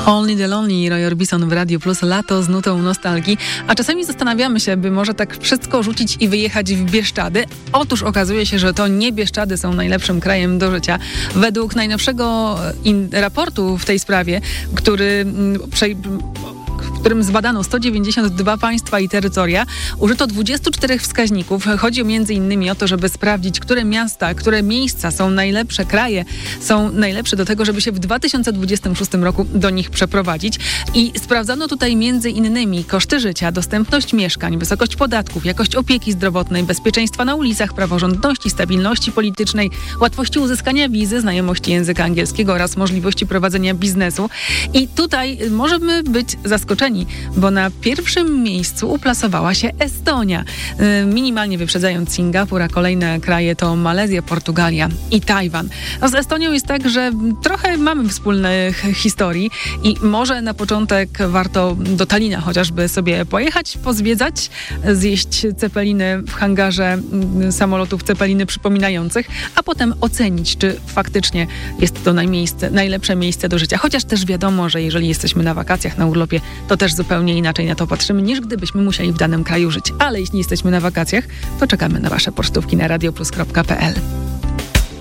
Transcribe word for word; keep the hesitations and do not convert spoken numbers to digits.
Only the Lonely, Roy Orbison w Radiu Plus, lato z nutą nostalgii. A czasami zastanawiamy się, by może tak wszystko rzucić i wyjechać w Bieszczady. Otóż okazuje się, że to nie Bieszczady są najlepszym krajem do życia. Według najnowszego in- raportu w tej sprawie, który prze- w którym zbadano sto dziewięćdziesiąt dwa państwa i terytoria, użyto dwudziestu czterech wskaźników. Chodzi między innymi o to, żeby sprawdzić, które miasta, które miejsca są najlepsze, kraje są najlepsze do tego, żeby się w dwa tysiące dwudziestym szóstym roku do nich przeprowadzić. I sprawdzano tutaj między innymi koszty życia, dostępność mieszkań, wysokość podatków, jakość opieki zdrowotnej, bezpieczeństwa na ulicach, praworządności, stabilności politycznej, łatwości uzyskania wizy, znajomości języka angielskiego oraz możliwości prowadzenia biznesu. I tutaj możemy być zaskoczeni, bo na pierwszym miejscu uplasowała się Estonia, minimalnie wyprzedzając Singapur, a kolejne kraje to Malezja, Portugalia i Tajwan. A z Estonią jest tak, że trochę mamy wspólnych historii i może na początek warto do Tallina chociażby sobie pojechać, pozwiedzać, zjeść cepeliny w hangarze samolotów cepeliny przypominających, a potem ocenić, czy faktycznie jest to najmiejsce, najlepsze miejsce do życia. Chociaż też wiadomo, że jeżeli jesteśmy na wakacjach, na urlopie, to też zupełnie inaczej na to patrzymy, niż gdybyśmy musieli w danym kraju żyć. Ale jeśli jesteśmy na wakacjach, to czekamy na wasze pocztówki na radioplus kropka pe el.